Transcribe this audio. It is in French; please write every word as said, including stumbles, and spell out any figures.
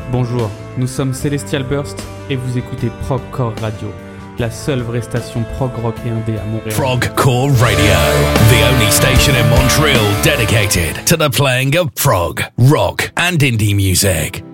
Bonjour, nous sommes Celestial Burst et vous écoutez Progcore Radio, la seule vraie station prog rock et indé à Montréal. Progcore Radio, the only station in Montreal dedicated to the playing of prog, rock and indie music.